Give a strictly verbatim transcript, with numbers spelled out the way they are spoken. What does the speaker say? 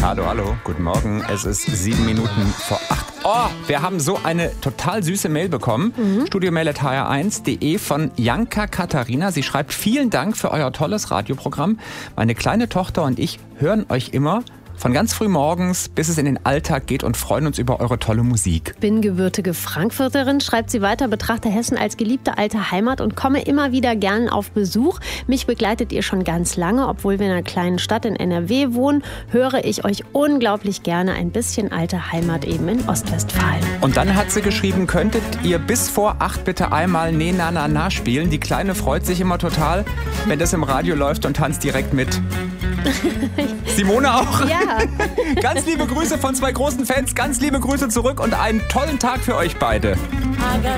Hallo, hallo, guten Morgen. Es ist sieben Minuten vor acht. Oh, wir haben so eine total süße Mail bekommen. Mhm. studiomail at h r eins punkt d e von Janka Katharina. Sie schreibt, vielen Dank für euer tolles Radioprogramm. Meine kleine Tochter und ich hören euch immer von ganz früh morgens, bis es in den Alltag geht und freuen uns über eure tolle Musik. Bin gebürtige Frankfurterin, schreibt sie weiter, betrachte Hessen als geliebte alte Heimat und komme immer wieder gern auf Besuch. Mich begleitet ihr schon ganz lange, obwohl wir in einer kleinen Stadt in N R W wohnen, höre ich euch unglaublich gerne. Ein bisschen alte Heimat eben in Ostwestfalen. Und dann hat sie geschrieben, könntet ihr bis vor acht bitte einmal Ne Na Na Na spielen? Die Kleine freut sich immer total, wenn das im Radio läuft und tanzt direkt mit. Simone auch? Ja. Ganz liebe Grüße von zwei großen Fans, ganz liebe Grüße zurück und einen tollen Tag für euch beide.